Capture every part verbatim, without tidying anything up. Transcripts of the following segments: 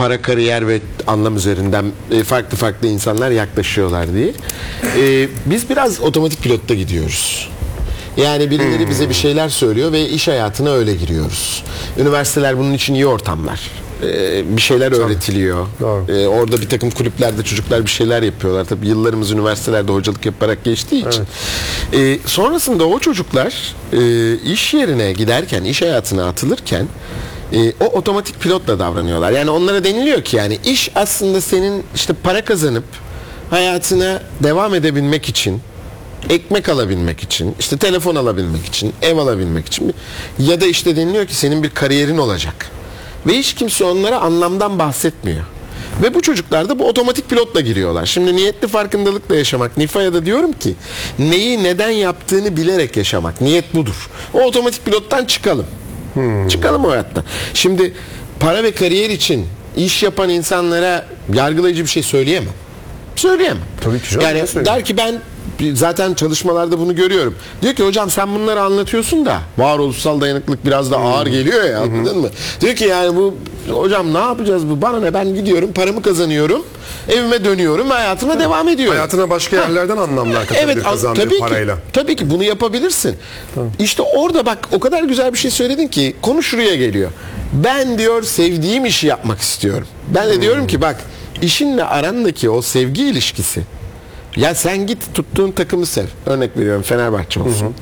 para, kariyer ve anlam üzerinden e, farklı farklı insanlar yaklaşıyorlar diye. E, biz biraz otomatik pilotta gidiyoruz. Yani birileri bize bir şeyler söylüyor ve iş hayatına öyle giriyoruz. Üniversiteler bunun için iyi ortamlar. Ee, bir şeyler öğretiliyor. Ee, orada bir takım kulüplerde çocuklar bir şeyler yapıyorlar. Tabii yıllarımız üniversitelerde hocalık yaparak geçtiği için. Evet. Ee, sonrasında o çocuklar e, iş yerine giderken, iş hayatına atılırken e, o otomatik pilotla davranıyorlar. Yani onlara deniliyor ki yani iş aslında senin işte para kazanıp hayatına devam edebilmek için, ekmek alabilmek için, işte telefon alabilmek için, ev alabilmek için ya da işte deniliyor ki senin bir kariyerin olacak. Ve hiç kimse onlara anlamdan bahsetmiyor. Ve bu çocuklar da bu otomatik pilotla giriyorlar. Şimdi niyetli farkındalıkla yaşamak. Nifa'ya da diyorum ki neyi neden yaptığını bilerek yaşamak. Niyet budur. O otomatik pilottan çıkalım. Hmm. Çıkalım o hayattan. Şimdi para ve kariyer için iş yapan insanlara yargılayıcı bir şey söyleyemem. Söyleyemem. Tabii ki canım, yani der ki ben zaten çalışmalarda bunu görüyorum. Diyor ki hocam sen bunları anlatıyorsun da varoluşsal dayanıklılık biraz da ağır geliyor ya, anladın mı? Diyor ki yani bu hocam ne yapacağız bu? Bana ne, ben gidiyorum paramı kazanıyorum, evime dönüyorum ve hayatıma devam ediyorum. Hayatına başka yerlerden ha. anlamlar katabilir, evet, kazandığı tabii parayla. Ki, tabii ki bunu yapabilirsin. Tamam. İşte orada bak o kadar güzel bir şey söyledin ki konu şuraya geliyor. Ben diyor sevdiğim işi yapmak istiyorum. Ben de hmm. diyorum ki bak işinle arandaki o sevgi ilişkisi. Ya sen git tuttuğun takımı sev. Örnek veriyorum Fenerbahçe olsun.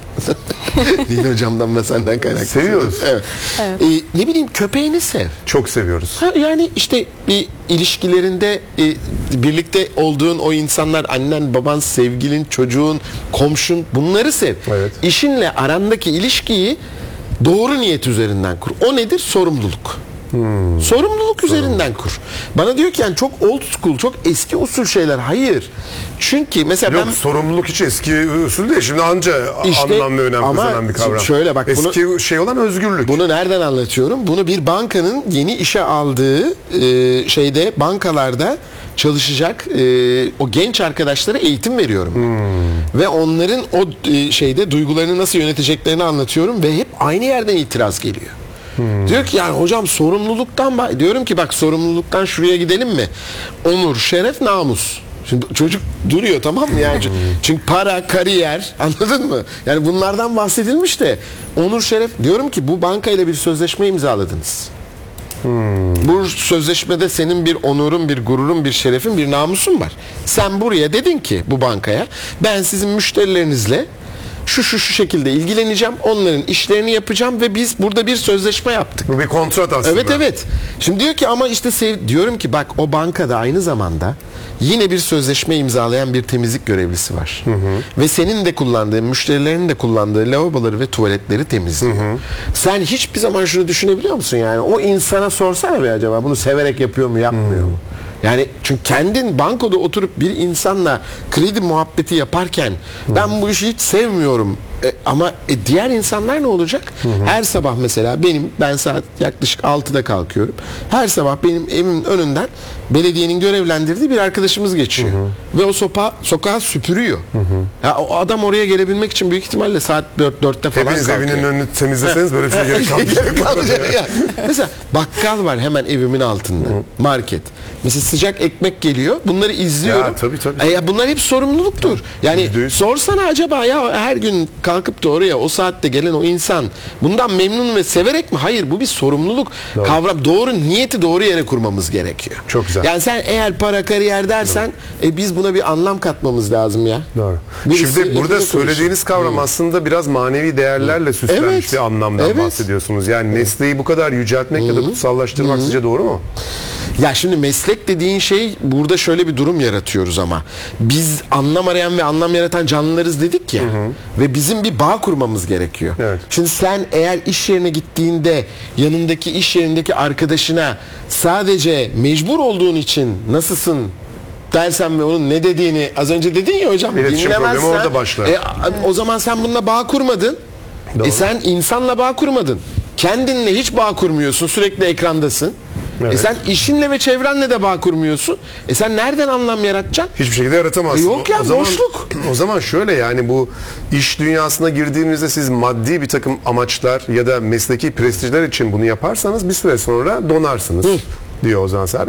Din hocamdan ve senden kaynaklı. Seviyoruz. Evet. Evet. Ee, ne bileyim köpeğini sev. Çok seviyoruz. Ha, yani işte bir ilişkilerinde e, birlikte olduğun o insanlar, annen, baban, sevgilin, çocuğun, komşun, bunları sev. Evet. İşinle arandaki ilişkiyi doğru niyet üzerinden kur. O nedir? Sorumluluk. Hmm. Sorumluluk üzerinden kur. Bana diyor ki yani çok old school, çok eski usul şeyler. Hayır. Çünkü mesela Yok, ben... sorumluluk hiç eski usul değil. Şimdi anca işte, anlam ve önem kazanan bir kavram. Şöyle bak, eski bunu, şey olan özgürlük. Bunu nereden anlatıyorum? Bunu bir bankanın yeni işe aldığı e, şeyde bankalarda çalışacak e, o genç arkadaşlara eğitim veriyorum. Hmm. Ve onların o e, şeyde duygularını nasıl yöneteceklerini anlatıyorum ve hep aynı yerden itiraz geliyor. Hmm. Diyor ki yani hocam sorumluluktan, diyorum ki bak sorumluluktan şuraya gidelim mi? Onur, şeref, namus. Şimdi çocuk duruyor, tamam mı yani? Hmm. Çünkü para, kariyer, anladın mı? Yani bunlardan bahsedilmiş de onur, şeref, diyorum ki bu bankayla bir sözleşme imzaladınız. Hmm. Bu sözleşmede senin bir onurun, bir gururun, bir şerefin, bir namusun var. Sen buraya dedin ki bu bankaya ben sizin müşterilerinizle şu şu şu şekilde ilgileneceğim, onların işlerini yapacağım ve biz burada bir sözleşme yaptık. Bu bir kontrat aslında. Evet evet. Şimdi diyor ki ama işte sev, diyorum ki bak o bankada aynı zamanda yine bir sözleşme imzalayan bir temizlik görevlisi var. Hı hı. Ve senin de kullandığın, müşterilerin de kullandığı lavaboları ve tuvaletleri temizliyor. Hı hı. Sen hiçbir zaman şunu düşünebiliyor musun yani? O insana sorsana be acaba bunu severek yapıyor mu, yapmıyor mu? Yani çünkü kendin bankoda oturup bir insanla kredi muhabbeti yaparken hı. ben bu işi hiç sevmiyorum e, ama e, diğer insanlar ne olacak? Hı hı. Her sabah mesela benim, ben saat yaklaşık altıda kalkıyorum. Her sabah benim evimin önünden belediyenin görevlendirdiği bir arkadaşımız geçiyor. Hı hı. Ve o sopa, sokağı süpürüyor. Hı hı. Ya, o adam oraya gelebilmek için büyük ihtimalle saat dört dörtte falan hepiniz kalkıyor. evinin önünü temizleseniz böyle bir şey gerek kalmayacak. Yani. Mesela bakkal var hemen evimin altında. Hı. Market. Mesela sıcak ekmek geliyor. Bunları izliyorum. Ya, tabii, tabii. E, ya bunlar hep sorumluluktur. Yani yüzde sorsana acaba ya her gün kalkıp da oraya o saatte gelen o insan bundan memnun ve severek mi? Hayır, bu bir sorumluluk. Doğru. Kavram doğru, niyeti doğru yere kurmamız gerekiyor. Çok güzel. Yani sen eğer para, kariyer dersen e, biz buna bir anlam katmamız lazım ya. Doğru. Birisi, şimdi burada söylediğiniz kavram hmm. aslında biraz manevi değerlerle süslenmiş evet. bir anlamdan evet. bahsediyorsunuz. Yani evet. mesleği bu kadar yüceltmek hmm. ya da kutsallaştırmak hmm. sizce doğru mu? Ya şimdi meslek dediğin şey, burada şöyle bir durum yaratıyoruz ama biz anlam arayan ve anlam yaratan canlılarız dedik ya, hı hı. ve bizim bir bağ kurmamız gerekiyor. Evet. Şimdi sen eğer iş yerine gittiğinde yanındaki iş yerindeki arkadaşına sadece mecbur olduğun için nasılsın dersen ve onun ne dediğini az önce dedin ya hocam, İletişim problemi orada başlar. E, o zaman sen bununla bağ kurmadın. Doğru. E sen insanla bağ kurmadın. Kendinle hiç bağ kurmuyorsun, sürekli ekrandasın. Evet. E sen işinle ve çevrenle de bağ kurmuyorsun. E sen nereden anlam yaratacaksın? Hiçbir şekilde yaratamazsın. E yok ya, o zaman, boşluk. O zaman şöyle, yani bu iş dünyasına girdiğinizde siz maddi bir takım amaçlar ya da mesleki prestijler için bunu yaparsanız bir süre sonra donarsınız. Hı. diyor Ozan Sefer.